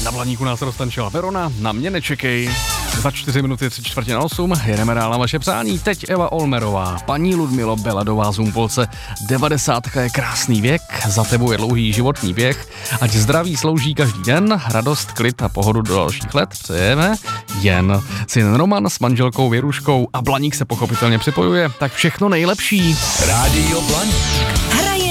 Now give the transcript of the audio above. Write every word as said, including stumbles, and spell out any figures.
Na Blaníku nás roztančila Verona, na mě nečekej. Za čtyři minuty tři čtvrtě na osm, jedeme dál na vaše přání. Teď Eva Olmerová, paní Ludmilo Beladová z Humpolce. Devadesátka je krásný věk, za tebou je dlouhý životní běh. Ať zdraví slouží každý den, radost, klid a pohodu do dalších let přejeme jen. Syn Roman s manželkou Věruškou a Blaník se pochopitelně připojuje, tak všechno nejlepší. Rádio Blaník.